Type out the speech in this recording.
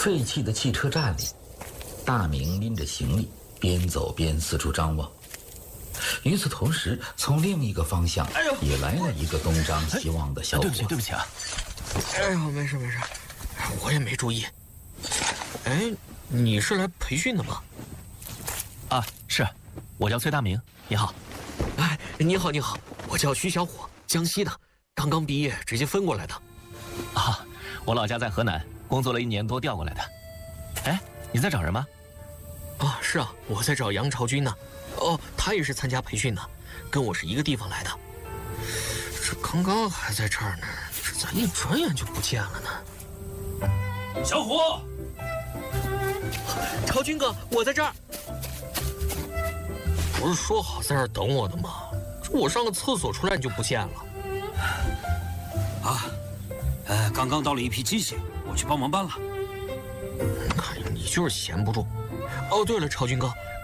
废弃的汽车站里，大明拎着行李，边走边四处张望。与此同时，从另一个方向也来了一个东张西望的小伙。 对不起啊！ 哎呦，没事，我也没注意。哎，你是来培训的吗？ 啊，是，我叫崔大明。你好。 哎，你好，我叫徐小伙，江西的，刚刚毕业直接分过来的。 啊，我老家在河南，工作了1年多调过来的。哎，你在找人吗？ 啊，是啊，我在找杨朝军呢。哦，他也是参加培训的，跟我是一个地方来的。这刚刚还在这儿呢，这咋一转眼就不见了呢？ 小虎， 朝军哥，我在这儿。不是说好在这儿等我的吗？这我上个厕所出来你就不见了。 啊，刚刚到了一批机械，我去帮忙搬了。 看你就是闲不住。哦，对了，朝军哥，